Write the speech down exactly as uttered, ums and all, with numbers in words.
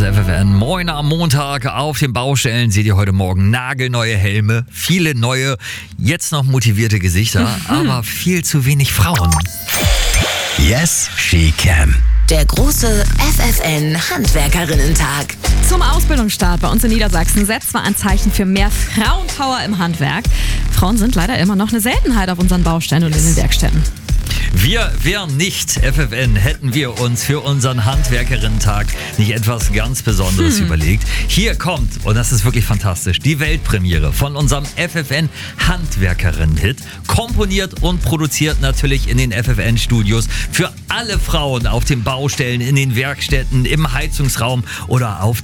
ist F F N. Moin am Montag. Auf den Baustellen seht ihr heute Morgen nagelneue Helme, viele neue, jetzt noch motivierte Gesichter, mhm. aber viel zu wenig Frauen. Yes, she can. Der große F F N-Handwerkerinnen-Tag. Zum Ausbildungsstart bei uns in Niedersachsen setzt zwar ein Zeichen für mehr Frauenpower im Handwerk. Frauen sind leider immer noch eine Seltenheit auf unseren Baustellen und in den Werkstätten. Wir wären nicht F F N, hätten wir uns für unseren Handwerkerinnen-Tag nicht etwas ganz Besonderes hm. überlegt. Hier kommt, und das ist wirklich fantastisch, die Weltpremiere von unserem F F N-Handwerkerinnen-Hit. Komponiert und produziert natürlich in den F F N-Studios für alle Frauen auf den Baustellen, in den Werkstätten, im Heizungsraum oder auf